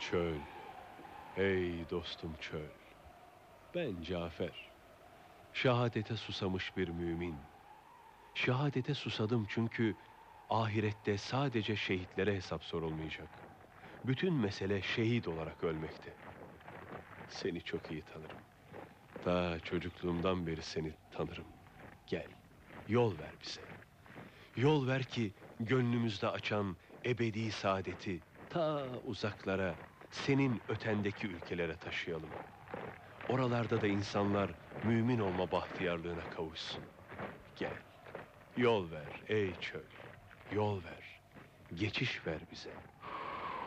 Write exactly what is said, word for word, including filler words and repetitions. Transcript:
Çöl, ey dostum çöl. Ben Cafer, şehadete susamış bir mümin. Şehadete susadım çünkü ahirette sadece şehitlere hesap sorulmayacak. Bütün mesele şehit olarak ölmekte. Seni çok iyi tanırım. Ta çocukluğumdan beri seni tanırım. Gel, yol ver bize. Yol ver ki gönlümüzde açan ebedi saadeti ta uzaklara, senin ötendeki ülkelere taşıyalım. Oralarda da insanlar mümin olma bahtiyarlığına kavuşsun. Gel, yol ver ey çöl, yol ver, geçiş ver bize.